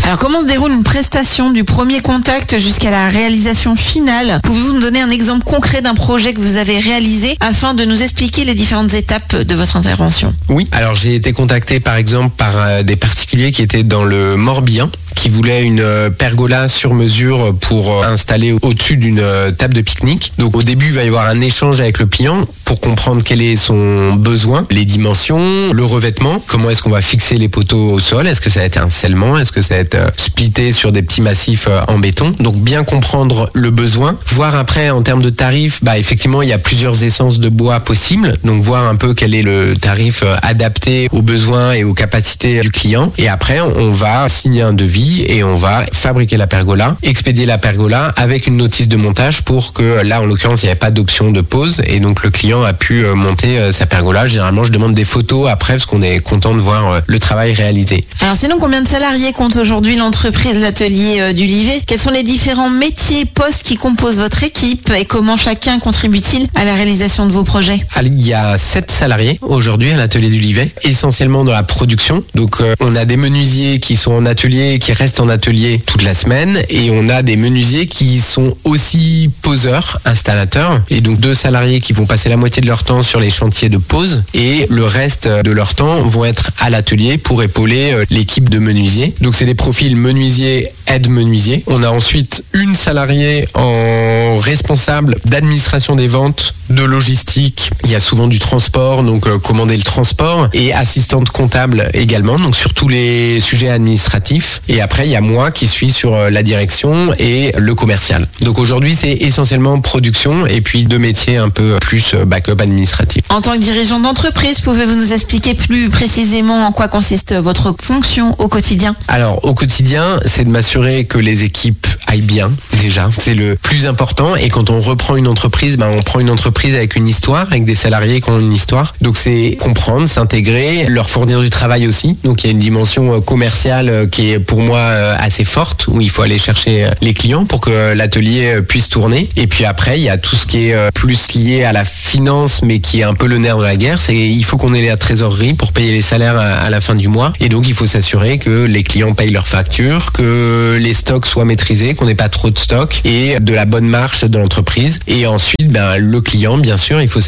Alors comment se déroule une prestation du premier contact jusqu'à la réalisation finale? Pouvez-vous nous donner un exemple concret d'un projet que vous avez réalisé afin de nous expliquer les différentes étapes de votre intervention? Oui, alors j'ai été contacté par exemple par des particuliers qui étaient dans le Morbihan, qui voulaient une pergola sur mesure pour installer au-dessus d'une table de pique-nique. Donc au début, il va y avoir un échange avec le client pour comprendre quel est son besoin, les dimensions, le revêtement, comment est-ce qu'on va fixer les poteaux au sol, est-ce que ça va être un scellement, est-ce que ça va être splitté sur des petits massifs en béton. Donc bien comprendre le besoin, voir après en termes de tarifs, effectivement il y a plusieurs essences de bois possibles, donc voir un peu quel est le tarif adapté aux besoins et aux capacités du client. Et après on va signer un devis et on va fabriquer la pergola, expédier la pergola avec une notice de montage pour que là en l'occurrence il n'y avait pas d'option de pause et donc le client a pu monter sa pergola. Généralement je demande des photos après parce qu'on est content de voir le travail réalisé. Alors sinon, combien de salariés compte aujourd'hui l'entreprise L'Atelier du Livet? Quels sont les différents métiers, postes qui composent votre équipe et comment chacun contribue-t-il à la réalisation de vos projets? Il y a 7 salariés aujourd'hui à l'Atelier du Livet, essentiellement dans la production. Donc on a des menuisiers qui sont en atelier, qui restent en atelier toute la semaine et on a des menuisiers qui sont aussi poseurs, installateurs et donc 2 salariés qui vont passer la moitié de leur temps sur les chantiers de pose et le reste de leur temps vont être à l'atelier pour épauler l'équipe de menuisiers. Donc c'est des profils menuisiers, aide-menuisier. On a ensuite une salariée en responsable d'administration des ventes, de logistique. Il y a souvent du transport, donc commander le transport et assistante comptable également, donc sur tous les sujets administratifs. Et après, il y a moi qui suis sur la direction et le commercial. Donc aujourd'hui, c'est essentiellement production et puis 2 métiers un peu plus backup administratif. En tant que dirigeant d'entreprise, pouvez-vous nous expliquer plus précisément en quoi consiste votre fonction au quotidien? Alors au quotidien, c'est de m'assurer que les équipes aillent bien déjà. C'est le plus important et quand on reprend une entreprise, on prend une entreprise avec une histoire, avec des salariés qui ont une histoire. Donc c'est comprendre, s'intégrer, leur fournir du travail aussi. Donc il y a une dimension commerciale qui est pour moi assez forte, où il faut aller chercher les clients pour que l'atelier puisse tourner. Et puis après, il y a tout ce qui est plus lié à la finance, mais qui est un peu le nerf de la guerre. C'est il faut qu'on ait la trésorerie pour payer les salaires à la fin du mois. Et donc il faut s'assurer que les clients payent leurs factures, que les stocks soient maîtrisés, qu'on n'ait pas trop de stocks et de la bonne marche de l'entreprise. Et ensuite, le client, bien sûr, il faut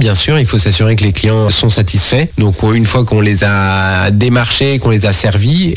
s'assurer que les clients sont satisfaits. Donc une fois qu'on les a démarchés, qu'on les a servis,